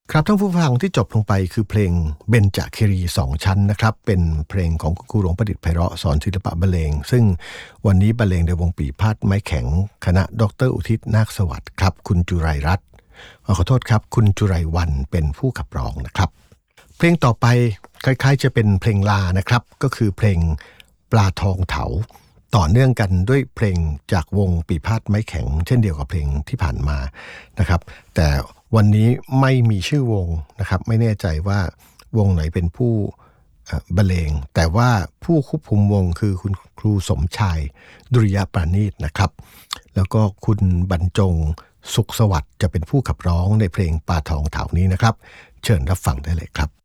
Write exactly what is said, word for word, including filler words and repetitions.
ครับท่านผู้ฟังที่จบลงไปคือเพลงเบญจคีรีสองชั้นนะครับเป็นเพลงของครูหลวงประดิษฐ์ไพเราะสอนศิลปะบรรเลงซึ่งวันนี้บรรเลงโดยวงปีพาดไม้แข็งคณะดรอุทิศนาคสวัสดิ์ครับคุณจุไรรัตน์ขอโทษครับคุณจุไรวรรณเป็นผู้ขับร้องนะครับเพลงต่อไปคล้ายๆจะเป็นเพลงลานะครับก็คือเพลงปลาทองเถาต่อเนื่องกันด้วยเพลงจากวงปีพาดไม้แข็งเช่นเดียวกับเพลงที่ผ่านมานะครับแต่วันนี้ไม่มีชื่อวงนะครับไม่แน่ใจว่าวงไหนเป็นผู้บรรเลงแต่ว่าผู้ควบคุมวงคือคุณครูสมชายดุริยปราณีตนะครับแล้วก็คุณบรรจงสุขสวัสดิ์จะเป็นผู้ขับร้องในเพลงปลาทองเถานี้นะครับเชิญรับฟังได้เลยครับ